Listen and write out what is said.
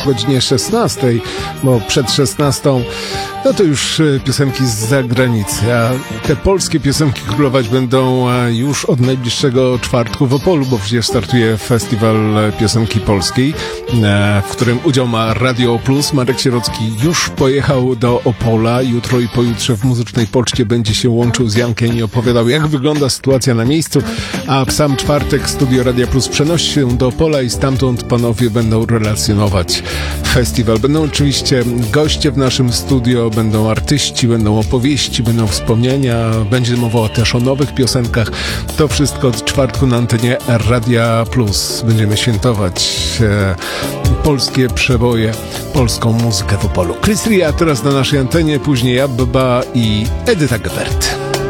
o godzinie 16, bo przed 16 no to już piosenki z zagranicy, a te polskie piosenki królować będą już od najbliższego czwartku w Opolu, bo przecież startuje Festiwal Piosenki Polskiej, w którym udział ma Radio Plus. Marek Sierocki już pojechał do Opola. Jutro i pojutrze w Muzycznej Poczcie będzie się łączył z Jankiem i opowiadał, jak wygląda sytuacja na miejscu, a w sam czwartek Studio Radia Plus przenosi się do Opola i stamtąd panowie będą relacjonować festiwal. Będą oczywiście goście w naszym studio, będą artyści, będą opowieści, będą wspomnienia, będzie mowa też o nowych piosenkach. To wszystko od czwartku na antenie Radia Plus. Będziemy świętować polskie przeboje, polską muzykę w Opolu. Chris Ria teraz na naszej antenie, później Abba i Edyta Gebert.